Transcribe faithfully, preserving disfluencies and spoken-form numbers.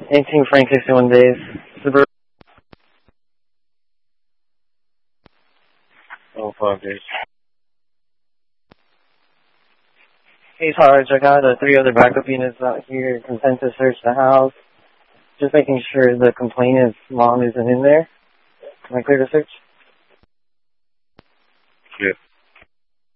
eighteen Frank, sixty-one days. Suburban. Oh, fuck, dude. Hey, Sarge, I got uh, three other backup units out here. Consent to search the house. Just making sure the complainant's mom isn't in there. Am I clear to search?